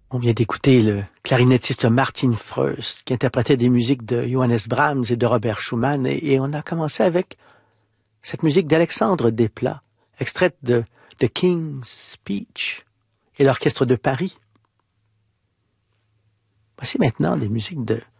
On vient d'écouter le clarinettiste Martin Fröst qui interprétait des musiques de Johannes Brahms et de Robert Schumann et on a commencé avec cette musique d'Alexandre Desplat, extraite de The King's Speech et l'Orchestre de Paris. Voici maintenant des musiques de